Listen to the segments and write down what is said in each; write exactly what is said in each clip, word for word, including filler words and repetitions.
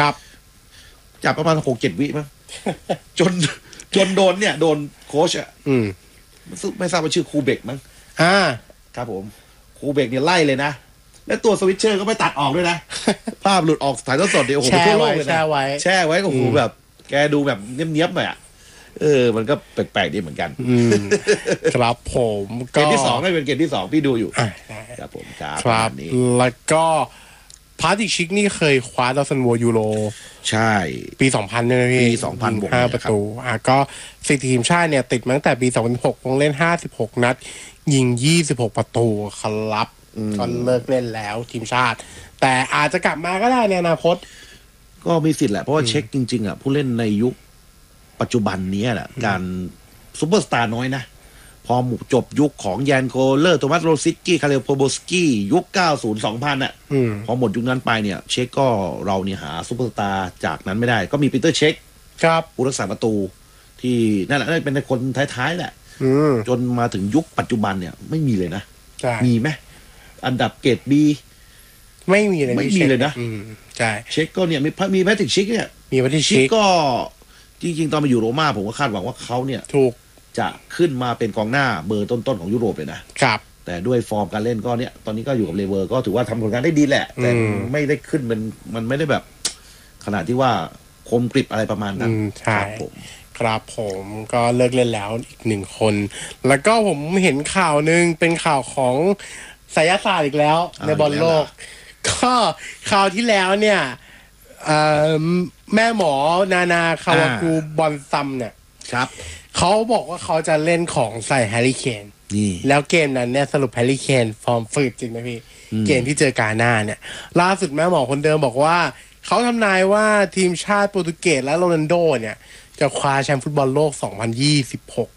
ครับจับประมาณหกเจ็ดวิมั้งจนจนโดนเนี่ยโดนโค้ชอ่ะไม่ทราบว่าชื่อครูเบกมั้งอ่าครับผมครูเบกเนี่ยไล่เลยนะแล้วตัวสวิตเชอร์ก็ไม่ตัดออกด้วยนะภาพหลุดออกถ่ายทอดสดเดี๋ยวโอ้โหไปทั่วโลกเลยนะแช่ไว้แช่ไว้โอ้โหแบบแกดูแบบเนี้ยบๆหน่อยอ่ะเออมันก็แปลกๆดีเหมือนกันครับผมเกมที่สองก็เป็นเกมที่สองพี่ดูอยู่ครับผมครับแล้วก็พาร์ติชิกนี่เคยคว้าดาวซันโวยูโรใช่ปีสองพันเนี่ยพี่ปีสองพันบวกห้าประตูอ่ะก็สิทีมชาติเนี่ยติดมาตั้งแต่ปีสองพันหกลงเล่นห้าสิบหกนัดยิงยี่สิบหกประตูครับก็เลิกเล่นแล้วทีมชาติแต่อาจจะกลับมาก็ได้ในอนาคตก็มีสิทธิ์แหละเพราะว่าเช็คจริงๆอ่ะผู้เล่นในยุคปัจจุบันนี้แหละการซุปเปอร์สตาร์น้อยนะพอจบยุคของแยนโคเลอร์โทมัสโรซิกกี้คาเรลโพโบสกี้ยุคเก้าสิบ สองพันอ่ะพอหมดยุคนั้นไปเนี่ยเช็คก็เราเนี่ยหาซุปเปอร์สตาร์จากนั้นไม่ได้ก็มีปีเตอร์เช็คครับผู้รักษาประตูที่นั่นแหละเป็นคนท้ายๆแหละจนมาถึงยุคปัจจุบันเนี่ยไม่มีเลยนะมีไหมอันดับเกรดบีไม่มีเลยไม่มีเลยนะใช่เช็คก็เนี่ยมีมีแพทริกชิกเนี่ยมีแพทริกชิกก็จริงๆตอนมาอยู่โรม่าผมก็คาดหวังว่าเขาเนี่ยถูกจะขึ้นมาเป็นกองหน้าเบอร์ต้นๆของยุโรปเลยนะครับแต่ด้วยฟอร์มการเล่นก็เนี่ยตอนนี้ก็อยู่กับเลเวอร์ก็ถือว่าทำผลงานได้ดีแหละแต่ไม่ได้ขึ้นมันมันไม่ได้แบบขนาดที่ว่าคมกริบอะไรประมาณนั้นครับผมครับผมก็เลิกเล่นแล้วอีกหนึ่งคนแล้วก็ผมเห็นข่าวนึงเป็นข่าวของไสยศาสตร์อีกแล้วในบอลโลกก็ข่าวที่แล้วเนี่ยแม่หมอนานาคาวากูบอนซัมเนี่ยครับเขาบอกว่าเขาจะเล่นของใส่แฮร์รี่เคนแล้วเกมนั้นเนี่ยสรุปแฮร์รี่เคนฟอร์มฝืดจริงไหมพี่เกมที่เจอกาน่าเนี่ยล่าสุดแม่หมอคนเดิมบอกว่าเขาทำนายว่าทีมชาติโปรตุเกสและโรนัลโดเนี่ยจะคว้าแชมป์ฟุตบอลโลกสองพันยี่สิบหก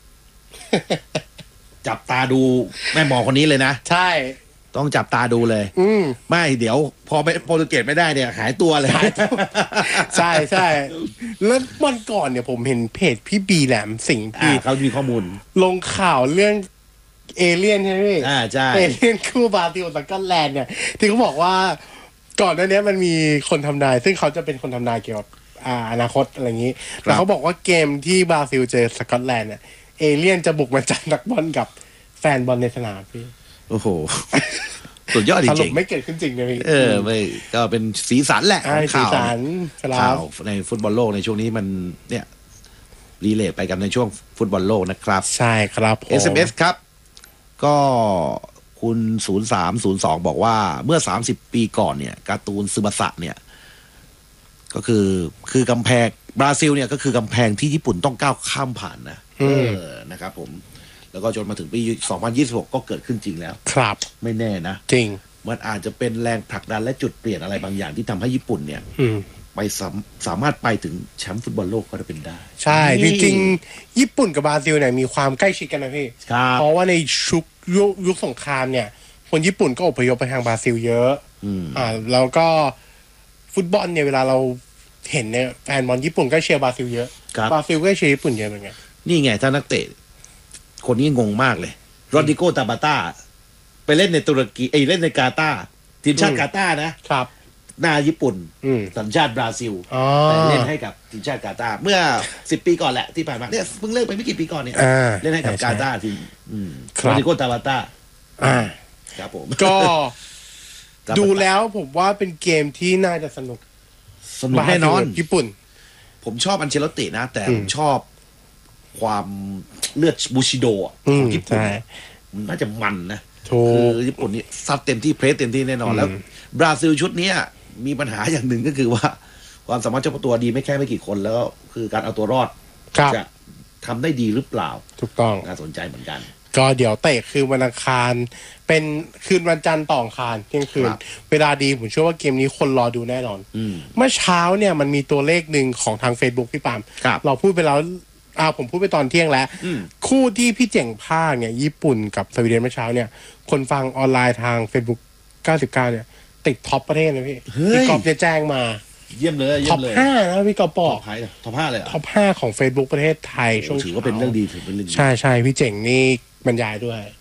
จับตาดูแม่หมอคนนี้เลยนะใช่ต้องจับตาดูเลยไม่เดี๋ยวพอไปโปรตุเกสไม่ได้เนี่ยหายตัวเลยใช่ใช่แล้ววันก่อนเนี่ยผมเห็นเพจพี่บีแหลมสิงห์พี่เขามีข้อมูลลงข่าวเรื่องเอเลี่ยนใช่ไหมพี่อ่าใช่เอเลี่ยนคู่บราซิลสกอตแลนด์เนี่ยที่เขาบอกว่าก่อนหน้านี้มันมีคนทำนายซึ่งเขาจะเป็นคนทำนายเกี่ยวกับอนาคตอะไรอย่างนี้แล้วเขาบอกว่าเกมที่บราซิลเจอสกอตแลนด์เนี่ยเอเลี่ยนจะบุกมาจับนักบอลกับแฟนบอลในสนามพี่โอ้โหสุดยอดจริงๆสรุปไม่เกิดขึ้นจริงเลยเออไม่ก็เป็นสีสันแหละของข่าวข่าวในฟุตบอลโลกในช่วงนี้มันเนี่ยรีเลทไปกันในช่วงฟุตบอลโลกนะครับใช่ครับผมเอส เอ็ม เอส ครับก็คุณศูนย์สามศูนย์สองบอกว่าเมื่อสามสิบปีก่อนเนี่ยการ์ตูนซึบะสะเนี่ยก็คือคือกำแพงบราซิลเนี่ยก็คือกำแพงที่ญี่ปุ่นต้องก้าวข้ามผ่านนะเออนะครับผมแล้วก็จนมาถึงปีสองพันยี่สิบหกก็เกิดขึ้นจริงแล้วครับไม่แน่นะจริงมันอาจจะเป็นแรงผลักดันและจุดเปลี่ยนอะไรบางอย่างที่ทำให้ญี่ปุ่นเนี่ยไปสามสามารถไปถึงแชมป์ฟุตบอลโลกก็จะเป็นได้ใช่จริงๆญี่ปุ่นกับบราซิลเนี่ยมีความใกล้ชิดกันนะพี่เพราะว่าในชุกยุคยุคสงครามเนี่ยคนญี่ปุ่นก็อพยพไปทางบราซิลเยอะอ่าแล้วก็ฟุตบอลเนี่ยเวลาเราเห็นเนี่ยแฟนบอลญี่ปุ่นก็เชียร์บราซิลเยอะบราซิลก็เชียร์ญี่ปุ่นเยอะเหมือนกันนี่ไงถ้านักเตะคนนี้งงมากเลยโรดริโก ตาบาต้าไปเล่นในตุรกีไอ้เล่นในกาตาร์ทีมชาติกาตาร์นะครับหน้าญี่ปุ่นสัญชาติบราซิลแต่เล่นให้กับทีมชาติกาตาร์เมื่อสิบปีก่อนแหละที่ผ่านมาเนี่ยเพิ่งเลิกไปไม่กี่ปีก่อนเนี่ยเล่นให้กับกาตาร์ทีมโรดริโก ตาบาต้าครับผมก็ดูแล้วผมว่าเป็นเกมที่น่าจะสนุกสนุกแน่นอนญี่ปุ่นผมชอบอันเชลโตตินะแต่ผมชอบความเลือดบูชิโดของญี่ปุ่นมันน่าจะมันนะคือญี่ปุ่นนี่ซัดเต็มที่เพรสเต็มที่แน่นอนแล้วบราซิลชุดนี้มีปัญหาอย่างหนึ่งก็คือว่าความสามารถเฉพาะตัวดีไม่แค่ไม่กี่คนแล้วคือการเอาตัวรอดจะทำได้ดีหรือเปล่าถูกต้องน่าสนใจเหมือนกันก็เดี๋ยวเตะคืนวันอังคารเป็นคืนวันจันทร์ต่ออังคารเที่ยงคืนเวลาดีผมเชื่อว่าเกมนี้คนรอดูแน่นอนเมื่อเช้าเนี่ยมันมีตัวเลขหนึ่งของทาง Facebook พี่ปามเราพูดไปแล้วอ่าผมพูดไปตอนเที่ยงแล้วคู่ที่พี่เจ๋งภาคเนี่ยญี่ปุ่นกับสวีเดนเมื่อเช้าเนี่ยคนฟังออนไลน์ทาง Facebook เก้าสิบเก้าเนี่ยติดท็อปประเทศเลยพี่พี่กอบจะแจ้งมาเยี่ยมเลยท็อปห้านะพี่กอบบอกท็อปห้าเลยท็อปห้าของ Facebook ประเทศไทยช่วงถือว่าเป็นเรื่องดีถือเป็นเรื่องดีใช่ใช่พี่เจ๋งนี่บรรยายด้วย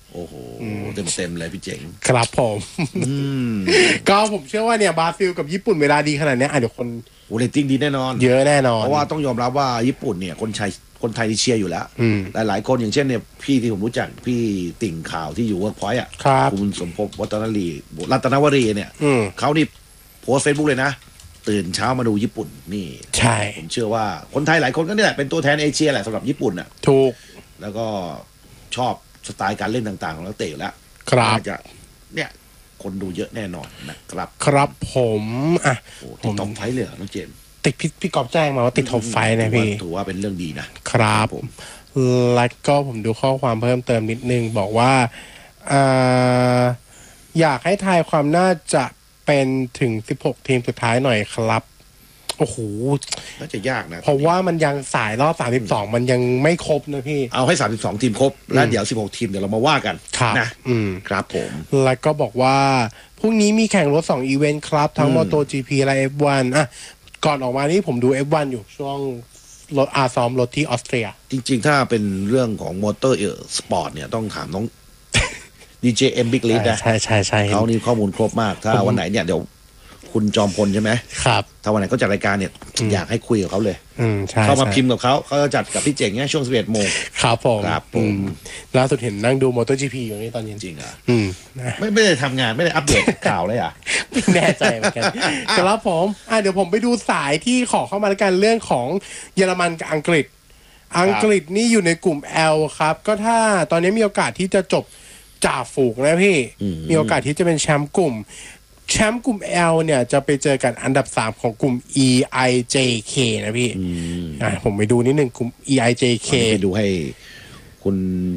โอ้โหเต็มเต็มเลยพี่เจ๋งครับผมก็ผมเชื่อว่าเนี่ยบราซิลกับญี่ปุ่นเวลาดีขนาดนี้อ่ะเดี๋ยวคนโอ้เรตติ้งดีแน่นอนเยอะแน่นอนเพราะว่าต้องยอมรับว่าญี่ปุ่นเนี่ยคนไทยคนไทยที่เชียร์อยู่แล้วหลายหลายคนอย่างเช่นเนี่ยพี่ที่ผมรู้จักพี่ติ่งข่าวที่อยู่เวิร์กพอยต์อ่ะคุณสมภพวัฒนรีรัตนวรีเนี่ยเขานี่โพสเฟซบุ๊กเลยนะตื่นเช้ามาดูญี่ปุ่นนี่ใช่ผมเชื่อว่าคนไทยหลายคนก็นี่แหละเป็นตัวแทนเอเชียแหละสำหรับญี่ปุ่นอ่ะถูกแล้วก็ชอบสไตล์การเล่นต่างๆของนักเตะแล้วครับจะเนี่ยคนดูเยอะแน่นอนนะครับครับผมอ่ะติดท็อปไฟเลยน้องเจมติดพี่พี่กอบแจ้งมาว่าติดท็อปไฟนะพี่ถือว่าเป็นเรื่องดีนะครับผมแล้วก็ผมดูข้อความเพิ่มเติมนิดนึงบอกว่าอ่าอยากให้ทายความน่าจะเป็นถึงสิบหกทีมสุดท้ายหน่อยครับโอ้โหน่าจะยากนะเพราะว่ามันยังสายรอบสามสิบสองมันยังไม่ครบนะพี่เอาให้สามสิบสองทีมครบแล้วเดี๋ยวสิบหกทีมเดี๋ยวเรามาว่ากันนะอืมครับผมแล้วก็บอกว่าพรุ่งนี้มีแข่งรถสองอีเวนต์ครับทั้ง MotoGP และ เอฟ วัน อ่ะก่อนออกมานี่ผมดู เอฟ วัน อยู่ช่วงรถอาซ้อมรถที่ออสเตรียจริงๆถ้าเป็นเรื่องของมอเตอร์สปอร์ตเนี่ยต้องถามน้อง ดี เจ เอ็ม Big Lead นะใช่ใช่ใช่เขานี่ข้อมูลครบมากถ้าวันไหนเนี่ยเดี๋ยวคุณจอมพลใช่ไหมครับถ้าวันไหนเขาจัดรายการเนี่ยอยากให้คุยกับเขาเลยอืมใช่เข้ามาพิมพ์กับเขาเขาจะจัดกับพี่เจ๋งเนี่ยช่วงสิบเอ็ดโมงครับผมครับผมล่าสุดเห็นนั่งดู MotoGP อยู่นี่ตอนเย็นจริงอ่ะอืมไม่ไม่ได้ทำงานไม่ได้อัปเดตข่าวเลยอ่ะไม่แน่ใจเหมือนกันครับผมอ่ะเดี๋ยวผมไปดูสายที่ขอเข้ามาแล้วกันเรื่องของเยอรมันกับอังกฤษอังกฤษนี่อยู่ในกลุ่ม L ครับก็ถ้าตอนนี้มีโอกาสที่จะจบจ่าฝูงนะพี่มีโอกาสที่จะเป็นแชมป์กลุ่มแชมป์กลุ่ม L เนี่ยจะไปเจอกันอันดับสามของกลุ่ม อี ไอ เจ เค นะพี่อ่าผมไปดูนิดนึงกลุ่ม อี ไอ เจ เคไปดูให้คุณ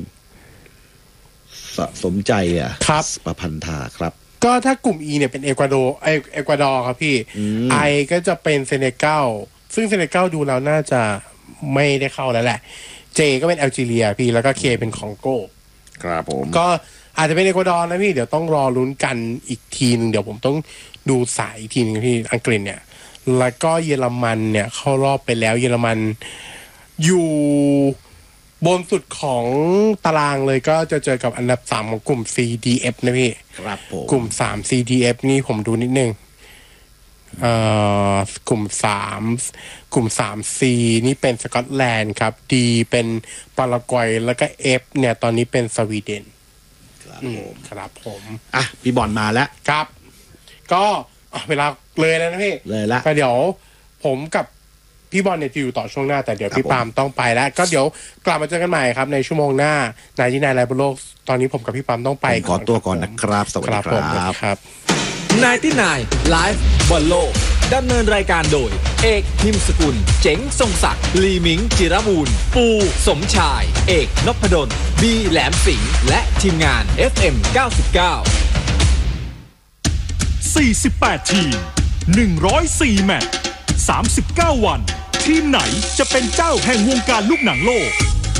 สมใจอ่ะครับประพันธาครับก็ถ้ากลุ่ม E เนี่ยเป็นเอกวาโดเอเอกวาดอร์ครับพี่ I ก็จะเป็นเซเนกัลซึ่งเซเนกัลดูแล้วน่าจะไม่ได้เข้าแล้วแหละ J ก็เป็นแอลจีเรียพี่แล้วก็ K เป็นคองโกครับผมก็อาจจะเป็นเอกวาดอร์นะพี่เดี๋ยวต้องรอลุ้นกันอีกทีนึงเดี๋ยวผมต้องดูสายอีกทีนึงพี่อังกฤษเนี่ยแล้วก็เยอรมันเนี่ยเข้ารอบไปแล้วเยอรมันอยู่บนสุดของตารางเลยก็จะเจอกับอันดับสามของกลุ่ม ซี ดี เอฟ นะพี่ครับผมกลุ่มสาม ซี ดี เอฟ นี่ผมดูนิดนึงเอ่อกลุ่มสามกลุ่ม สาม ซี นี่เป็นสกอตแลนด์ครับ D เป็นปารากวัยแล้วก็ F เนี่ยตอนนี้เป็นสวีเดนครับผมครับผมอ่ะพี่บอลมาแล้วครับก็เวลาเลยแล้วนะพี่เลยละก็เดี๋ยวผมกับพี่บอลเนี่ยจะอยู่ต่อช่วงหน้าแต่เดี๋ยวพี่ปาล์มต้องไปแล้วก็เดี๋ยวกลับมาเจอกันใหม่ครับในชั่วโมงหน้านายที่นายไลฟ์บนโลกตอนนี้ผมกับพี่ปาล์มต้องไปขอตัวก่อนนะครับสวัสดีครับครับนายที่นายไลฟ์บนโลกดำเนินรายการโดยเอกพิมพ์สกุลเจ๋งทรงศักดิ์ลีมิงจิรบูรณ์ปูสมชายเอกนพดลบีแหลมสิงห์และทีมงาน เอฟ เอ็ม เก้าสิบเก้าสี่สิบแปดทีมหนึ่งร้อยสี่แมตช์สามสิบเก้าวันทีมไหนจะเป็นเจ้าแห่งวงการลูกหนังโลก